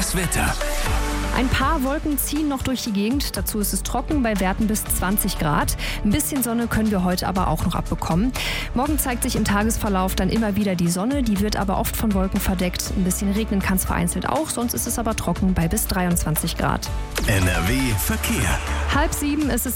Das Wetter. Ein paar Wolken ziehen noch durch die Gegend. Dazu ist es trocken bei Werten bis 20 Grad. Ein bisschen Sonne können wir heute aber auch noch abbekommen. Morgen zeigt sich im Tagesverlauf dann immer wieder die Sonne. Die wird aber oft von Wolken verdeckt. Ein bisschen regnen kann es vereinzelt auch. Sonst ist es aber trocken bei bis 23 Grad. NRW Verkehr. 6:30 ist es